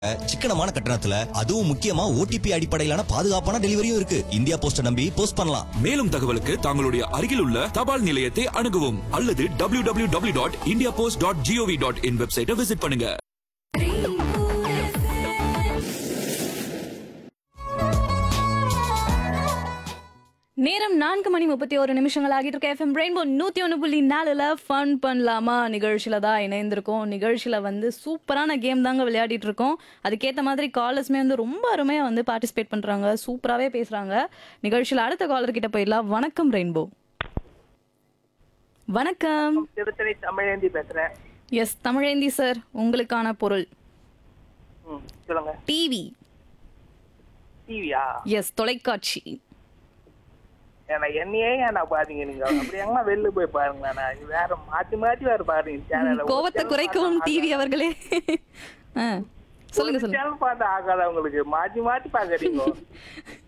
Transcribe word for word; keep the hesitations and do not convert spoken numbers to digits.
சிக்கனமான கட்டணத்துல அதுவும் முக்கியமா ஓடிபி அடிப்படையிலான பாதுகாப்பான டெலிவரியும் இருக்கு. இந்தியா போஸ்ட நம்பி போஸ்ட் பண்ணலாம். மேலும் தகவலுக்கு தங்களுடைய அருகில் உள்ள தபால் நிலையத்தை அணுகவும் அல்லது W W W dot India post dot gov dot in வெப்சைட்டை விசிட் பண்ணுங்க. நேரம் நான்கு மணி முப்பத்தி ஒரு நிமிஷங்கள் ஆகிட்டு இருக்க எஃப்எம் ரெயின்போ நூத்தி ஒன்று புள்ளி நாலுல ஃபன் பண்ணலாமா நிகழ்ச்சியில தான் இணைந்திருக்கோம். நிகழ்ச்சியில வந்து சூப்பரான கேம் தாங்க விளையாடிட்டு இருக்கோம். அதுக்கேற்ற மாதிரி காலர்ஸ்மே வந்து ரொம்ப அருமையா வந்து பார்ட்டிசிபேட் பண்றாங்க, சூப்பராகவே பேசுறாங்க. நிகழ்ச்சியில அடுத்த காலர் கிட்ட போயிடலாம். வணக்கம் ரெயின்போ. வணக்கம். திருத்தணி தமிழேந்தி பேசுறேன். எஸ் தமிழேந்தி சார், உங்களுக்கான பொருள் சொல்லுங்க. டிவி. டிவியா? எஸ், தொலைக்காட்சி. என்னையே ஏன்னா பாருங்க, நீங்க அப்படி எங்க வெளில போய் பாருங்களா, வேற மாத்தி மாத்தி வேற பாருங்க சேனல். கோவத்தை குறைக்கவும் டிவி அவர்களே. சொல்லுங்க சொல்லுங்க. சேனல் பார்த்தா ஆகாத உங்களுக்கு, மாத்தி மாத்தி பாக்குறீங்க.